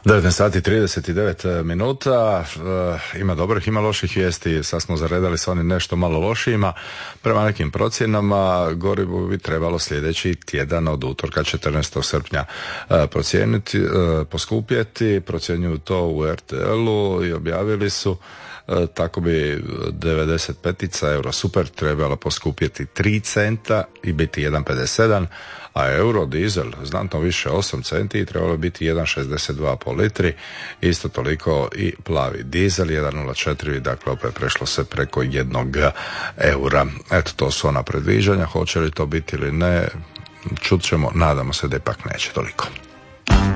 19 sati 39 minuta, ima dobrih, ima loših vijesti, sad smo zaredali sa onim nešto malo lošijima. Prema nekim procjenama gorivo bi trebalo sljedeći tjedan od utorka 14. srpnja poskupjeti, procjenjuju to u RTL-u i objavili su. Tako bi 95 euro super trebalo poskupjeti 3 centa i biti 1,57, a euro dizel znatno više 8 centi i trebalo biti 1,62 po litri, isto toliko i plavi dizel 1,04, dakle opet prešlo se preko 1 eura. Eto, to su ona predviđanja, hoće li to biti ili ne, čut ćemo, nadamo se da ipak neće toliko.